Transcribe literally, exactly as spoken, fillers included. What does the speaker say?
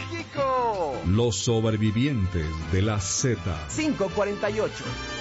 México. Los sobrevivientes de la Z. cinco cuarenta y ocho.